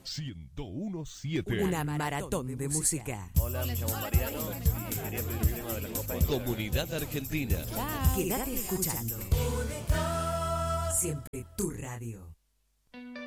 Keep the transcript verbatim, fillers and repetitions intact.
ciento uno punto siete. Una maratón de música. Hola, me llamo Mariano y quería pedir el tema de la Copa. Comunidad Argentina. Quédate escuchando. Siempre tu radio.